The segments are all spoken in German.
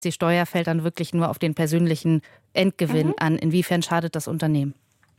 Die Steuer fällt dann wirklich nur auf den persönlichen Endgewinn an. Inwiefern schadet das Unternehmen?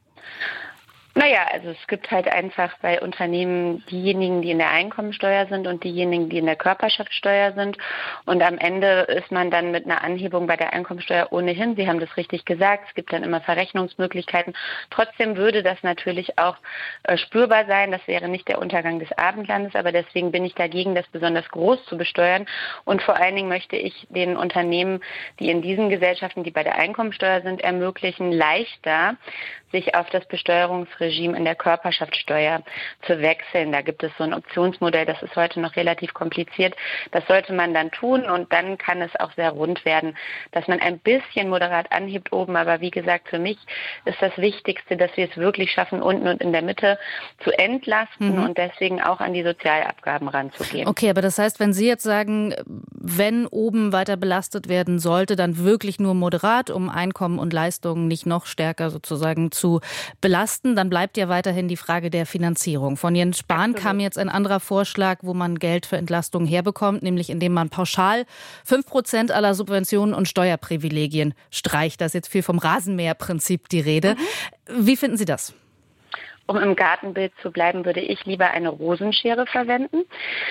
Naja, also es gibt halt einfach bei Unternehmen diejenigen, die in der Einkommensteuer sind und diejenigen, die in der Körperschaftssteuer sind. Und am Ende ist man dann mit einer Anhebung bei der Einkommensteuer ohnehin. Sie haben das richtig gesagt, es gibt dann immer Verrechnungsmöglichkeiten. Trotzdem würde das natürlich auch spürbar sein. Das wäre nicht der Untergang des Abendlandes, aber deswegen bin ich dagegen, das besonders groß zu besteuern. Und vor allen Dingen möchte ich den Unternehmen, die in diesen Gesellschaften, die bei der Einkommensteuer sind, ermöglichen, leichter sich auf das Besteuerungsregime in der Körperschaftssteuer zu wechseln. Da gibt es so ein Optionsmodell, das ist heute noch relativ kompliziert. Das sollte man dann tun und dann kann es auch sehr rund werden, dass man ein bisschen moderat anhebt oben. Aber wie gesagt, für mich ist das Wichtigste, dass wir es wirklich schaffen, unten und in der Mitte zu entlasten und deswegen auch an die Sozialabgaben ranzugehen. Okay, aber das heißt, wenn Sie jetzt sagen, wenn oben weiter belastet werden sollte, dann wirklich nur moderat, um Einkommen und Leistungen nicht noch stärker sozusagen zu belasten, dann bleibt ja weiterhin die Frage der Finanzierung. Von Jens Spahn kam jetzt ein anderer Vorschlag, wo man Geld für Entlastungen herbekommt, nämlich indem man pauschal 5% aller Subventionen und Steuerprivilegien streicht. Da ist jetzt viel vom Rasenmäherprinzip die Rede. Wie finden Sie das? Um im Gartenbild zu bleiben, würde ich lieber eine Rosenschere verwenden.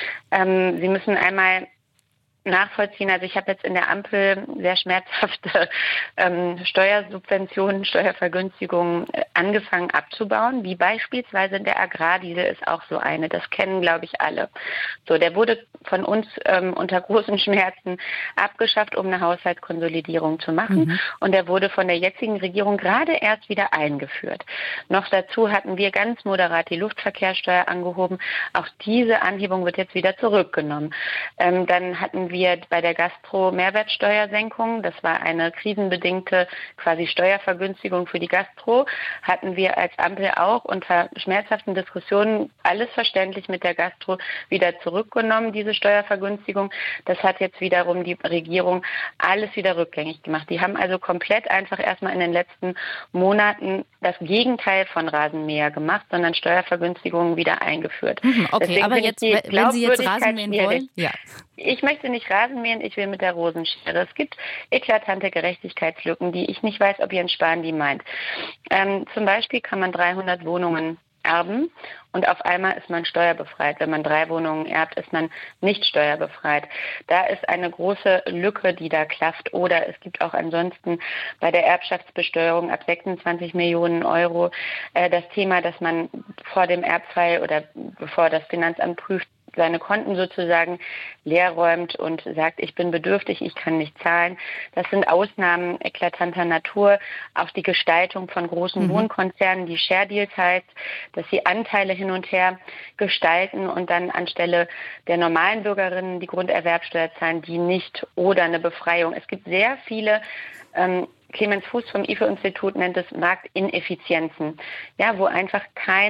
Sie müssen einmal nachvollziehen. Also ich habe jetzt in der Ampel sehr schmerzhafte Steuersubventionen, Steuervergünstigungen angefangen abzubauen, wie beispielsweise der Agrardiesel ist auch so eine. Das kennen, glaube ich, alle. So, der wurde von uns unter großen Schmerzen abgeschafft, um eine Haushaltskonsolidierung zu machen. Und der wurde von der jetzigen Regierung gerade erst wieder eingeführt. Noch dazu hatten wir ganz moderat die Luftverkehrssteuer angehoben. Auch diese Anhebung wird jetzt wieder zurückgenommen. Dann hatten wir bei der Gastro Mehrwertsteuersenkung, das war eine krisenbedingte quasi Steuervergünstigung für die Gastro, hatten wir als Ampel auch unter schmerzhaften Diskussionen alles verständlich mit der Gastro wieder zurückgenommen, diese Steuervergünstigung. Das hat jetzt wiederum die Regierung alles wieder rückgängig gemacht. Die haben also komplett einfach erstmal in den letzten Monaten das Gegenteil von Rasenmäher gemacht, sondern Steuervergünstigungen wieder eingeführt. Okay, deswegen aber jetzt, wenn Sie jetzt Rasenmähen wollen? Ja. Ich möchte nicht Rasenmähen, ich will mit der Rosenschere. Es gibt eklatante Gerechtigkeitslücken, die ich nicht weiß, ob Jens Spahn die meint. Zum Beispiel kann man 300 Wohnungen erben und auf einmal ist man steuerbefreit. Wenn man 3 Wohnungen erbt, ist man nicht steuerbefreit. Da ist eine große Lücke, die da klafft. Oder es gibt auch ansonsten bei der Erbschaftsbesteuerung ab 26 Millionen Euro das Thema, dass man vor dem Erbfall oder bevor das Finanzamt prüft, seine Konten sozusagen leerräumt und sagt, ich bin bedürftig, ich kann nicht zahlen. Das sind Ausnahmen eklatanter Natur. Auch die Gestaltung von großen Wohnkonzernen, die Share Deals heißt, dass sie Anteile hin und her gestalten und dann anstelle der normalen Bürgerinnen die Grunderwerbsteuer zahlen, die nicht, oder eine Befreiung. Es gibt sehr viele Clemens Fuß vom IFO-Institut nennt es Marktineffizienzen, ja, wo einfach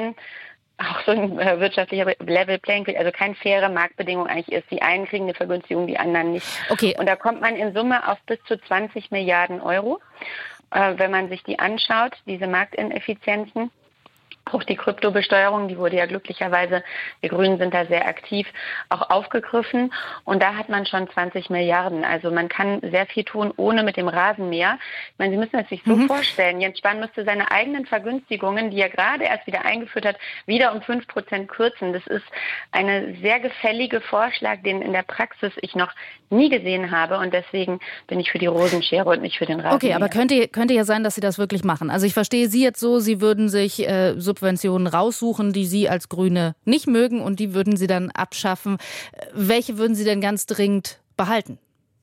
auch so ein wirtschaftlicher Level Playing Field, also keine faire Marktbedingung eigentlich ist. Die einen kriegen eine Vergünstigung, die anderen nicht. Okay. Und da kommt man in Summe auf bis zu 20 Milliarden Euro, wenn man sich die anschaut, diese Marktineffizienzen. Auch die Kryptobesteuerung, die wurde ja glücklicherweise, wir Grünen sind da sehr aktiv, auch aufgegriffen. Und da hat man schon 20 Milliarden. Also man kann sehr viel tun, ohne mit dem Rasenmäher. Ich meine, Sie müssen es sich so vorstellen, Jens Spahn müsste seine eigenen Vergünstigungen, die er gerade erst wieder eingeführt hat, wieder um 5% kürzen. Das ist ein sehr gefälliger Vorschlag, den in der Praxis ich noch nie gesehen habe. Und deswegen bin ich für die Rosenschere und nicht für den Rasenmäher. Okay, aber könnte ja sein, dass Sie das wirklich machen. Also ich verstehe Sie jetzt so, Sie würden sich Subventionen raussuchen, die Sie als Grüne nicht mögen und die würden Sie dann abschaffen. Welche würden Sie denn ganz dringend behalten?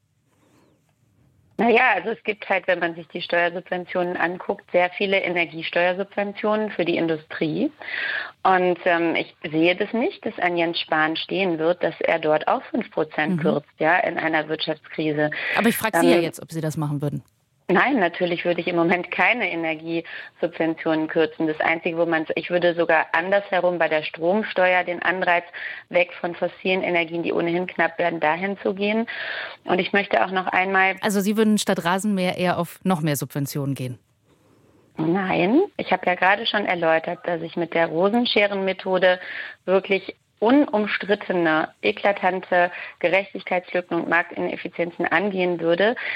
Naja, also es gibt halt, wenn man sich die Steuersubventionen anguckt, sehr viele Energiesteuersubventionen für die Industrie. Und ich sehe das nicht, dass an Jens Spahn stehen wird, dass er dort auch 5% kürzt, ja, in einer Wirtschaftskrise. Aber ich frage Sie ja jetzt, ob Sie das machen würden. Nein, natürlich würde ich im Moment keine Energiesubventionen kürzen. Das Einzige, ich würde sogar andersherum bei der Stromsteuer den Anreiz weg von fossilen Energien, die ohnehin knapp werden, dahin zu gehen. Und ich möchte auch noch einmal... Also Sie würden statt Rasenmäher eher auf noch mehr Subventionen gehen? Nein, ich habe ja gerade schon erläutert, dass ich mit der Rosenscherenmethode wirklich unumstrittene, eklatante Gerechtigkeitslücken und Marktineffizienzen angehen würde.